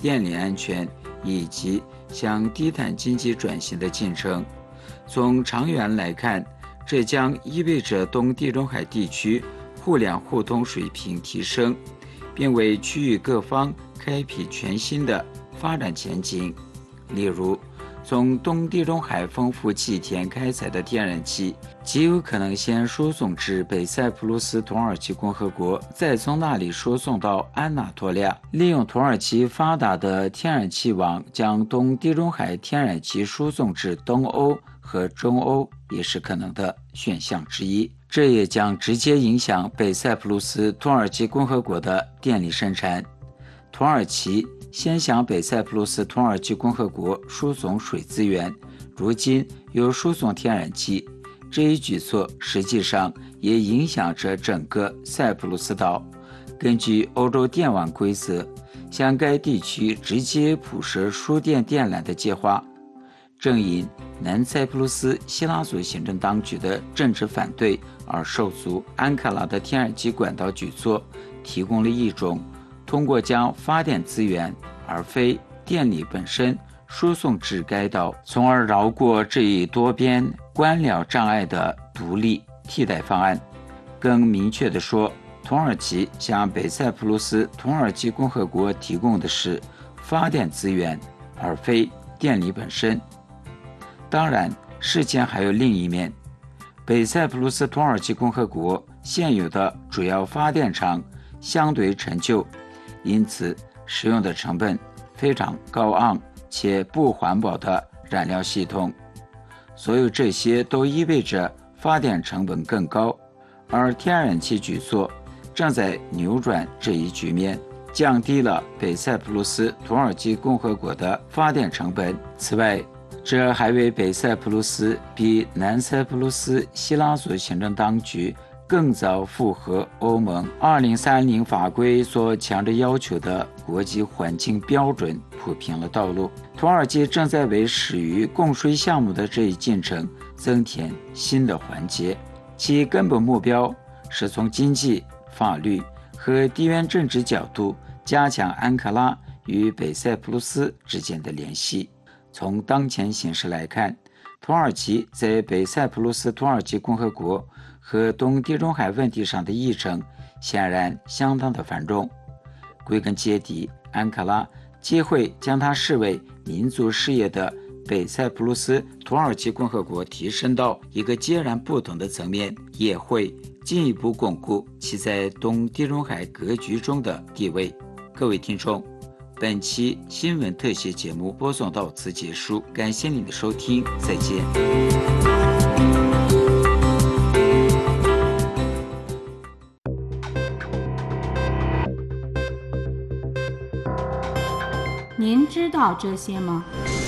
电力安全以及向低碳经济转型的进程。从长远来看，这将意味着东地中海地区互联互通水平提升，并为区域各方开辟全新的发展前景。例如，从东地中海丰富气田开采的天然气极有可能先输送至北塞浦路斯土耳其共和国，再从那里输送到安纳托利亚。利用土耳其发达的天然气网，将东地中海天然气输送至东欧和中欧，也是可能的选项之一。这也将直接影响北塞浦路斯土耳其共和国的电力生产。土耳其先向北塞浦路斯土耳其共和国输送水资源，如今又输送天然气，这一举措实际上也影响着整个塞浦路斯岛。根据欧洲电网规则，向该地区直接铺设输电电缆的计划，正因南塞浦路斯希拉族行政当局的政治反对而受阻。安卡拉的天然气管道举措提供了一种通过将发电资源而非电力本身输送至该岛，从而绕过这一多边官僚障碍的独立替代方案。更明确地说，土耳其向北塞浦路斯土耳其共和国提供的是发电资源，而非电力本身。当然，事情还有另一面，北塞浦路斯土耳其共和国现有的主要发电厂相对陈旧，因此使用的成本非常高昂且不环保的燃料系统。所有这些都意味着发电成本更高，而天然气举措正在扭转这一局面，降低了北塞浦路斯土耳其共和国的发电成本。此外，这还为北塞浦路斯比南塞浦路斯希拉族行政当局更早符合欧盟2030法规所强制要求的国际环境标准铺平了道路。土耳其正在为始于供水项目的这一进程增添新的环节，其根本目标是从经济、法律和地缘政治角度加强安卡拉与北塞浦路斯之间的联系。从当前形势来看，土耳其在北塞浦路斯土耳其共和国和东地中海问题上的议程显然相当的繁重。归根结底，安卡拉既会将它视为民族事业的北塞浦路斯土耳其共和国提升到一个截然不同的层面，也会进一步巩固其在东地中海格局中的地位。各位听众，本期新闻特写节目播送到此结束，感谢您的收听，再见。 您知道这些吗？